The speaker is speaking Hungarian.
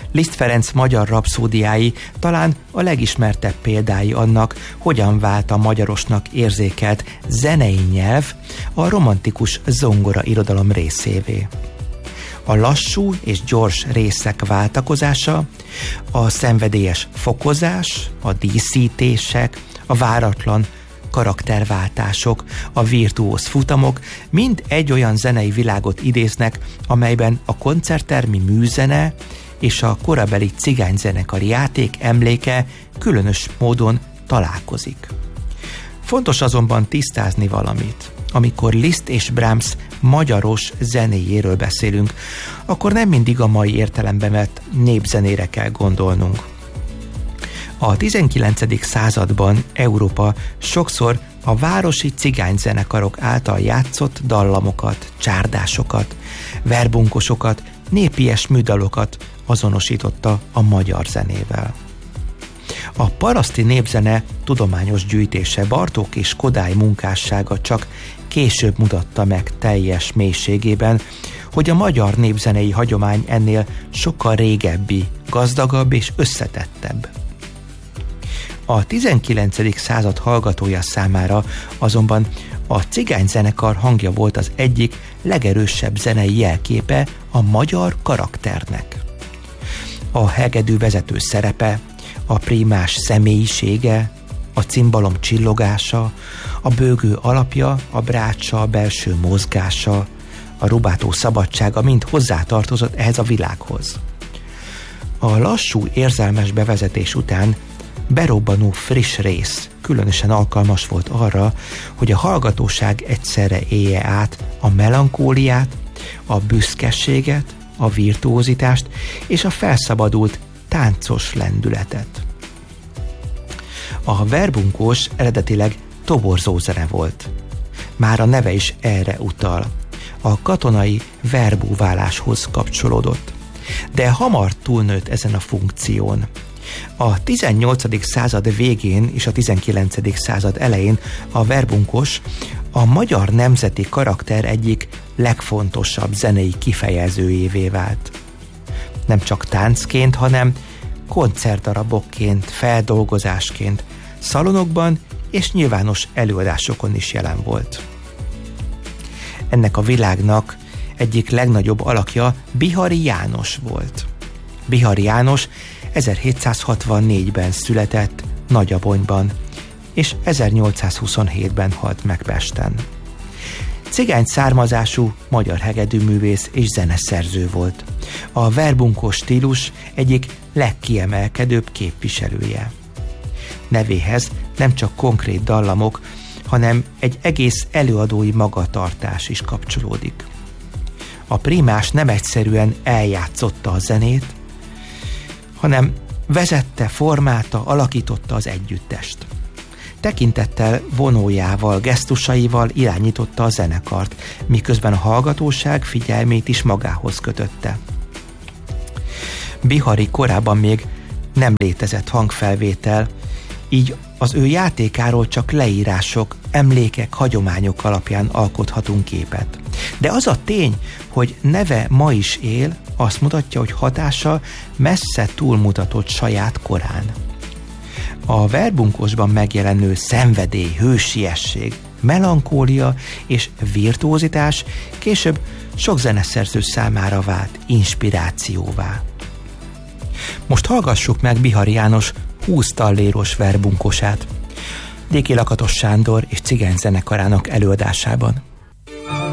Liszt Ferenc magyar rapszódiái talán a legismertebb példái annak, hogyan vált a magyarosnak érzékelt zenei nyelv a romantikus zongora irodalom részévé. A lassú és gyors részek váltakozása, a szenvedélyes fokozás, a díszítések, a váratlan karakterváltások, a virtuóz futamok mind egy olyan zenei világot idéznek, amelyben a koncerttermi műzene és a korabeli cigányzenekari játék emléke különös módon találkozik. Fontos azonban tisztázni valamit. Amikor Liszt és Brahms magyaros zenéjéről beszélünk, akkor nem mindig a mai értelemben vett népzenére kell gondolnunk. A 19. században Európa sokszor a városi cigányzenekarok által játszott dallamokat, csárdásokat, verbunkosokat, népies műdalokat azonosította a magyar zenével. A paraszti népzene tudományos gyűjtése, Bartók és Kodály munkássága csak később mutatta meg teljes mélységében, hogy a magyar népzenei hagyomány ennél sokkal régebbi, gazdagabb és összetettebb. A 19. század hallgatója számára azonban a cigányzenekar hangja volt az egyik legerősebb zenei jelképe a magyar karakternek. A hegedű vezető szerepe, a prímás személyisége, a cimbalom csillogása, a bőgő alapja, a brácsa belső mozgása, a rubátó szabadsága mind hozzátartozott ehhez a világhoz. A lassú, érzelmes bevezetés után berobbanó friss rész különösen alkalmas volt arra, hogy a hallgatóság egyszerre élje át a melankóliát, a büszkeséget, a virtuózitást és a felszabadult, táncos lendületet. A verbunkós eredetileg toborzózene volt. Már a neve is erre utal. A katonai verbúváláshoz kapcsolódott. De hamar túlnőtt ezen a funkción. A 18. század végén és a 19. század elején a verbunkos a magyar nemzeti karakter egyik legfontosabb zenei kifejezőjévé vált. Nem csak táncként, hanem koncertdarabokként, feldolgozásként, szalonokban és nyilvános előadásokon is jelen volt. Ennek a világnak egyik legnagyobb alakja Bihari János volt. Bihari János 1764-ben született Nagyabonyban, és 1827-ben halt meg Pesten. Cigány származású magyar hegedűművész és zeneszerző volt. A verbunkos stílus egyik legkiemelkedőbb képviselője. Nevéhez nem csak konkrét dallamok, hanem egy egész előadói magatartás is kapcsolódik. A prímás nem egyszerűen eljátszotta a zenét, hanem vezette, formálta, alakította az együttest. Tekintettel, vonójával, gesztusaival irányította a zenekart, miközben a hallgatóság figyelmét is magához kötötte. Bihari korában még nem létezett hangfelvétel, így az ő játékáról csak leírások, emlékek, hagyományok alapján alkothatunk képet. De az a tény, hogy neve ma is él, azt mutatja, hogy hatása messze túlmutatott saját korán. A verbunkosban megjelenő szenvedély, hősiesség, melankólia és virtuózitás később sok zeneszerző számára vált inspirációvá. Most hallgassuk meg Bihari János 20 talléros verbunkosát, D.K. Lakatos Sándor és Cigány zenekarának előadásában.